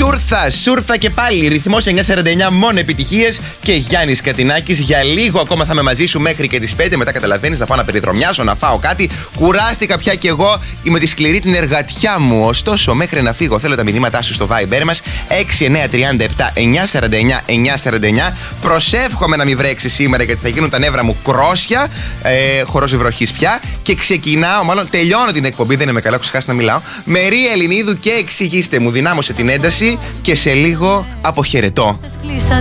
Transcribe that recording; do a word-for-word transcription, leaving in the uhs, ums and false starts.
Σούρθα, σούρθα και πάλι. Ρυθμός εννιά σαράντα εννιά, μόνο επιτυχίες. Και Γιάννης Κατινάκης, για λίγο ακόμα θα είμαι μαζί σου μέχρι και τις πέντε. Μετά καταλαβαίνεις, θα πάω να περιδρομιάσω, να φάω κάτι. Κουράστηκα πια κι εγώ με τη σκληρή την εργατιά μου. Ωστόσο, μέχρι να φύγω, θέλω τα μηνύματά σου στο Viber μας έξι εννιά τρία επτά εννιά σαράντα εννιά εννιά σαράντα εννιά. Προσεύχομαι να μην βρέξει σήμερα, γιατί θα γίνουν τα νεύρα μου κρόσια. Ε, χορός βροχής πια. Και ξεκινάω, μάλλον τελειώνω την εκπομπή. Δεν είμαι καλά, έχω ξεχάσει να μιλάω. Με Ρία Ελληνίδου και εξηγήστε μου, δυνάμωσε την ένταση και σε λίγο αποχαιρετώ.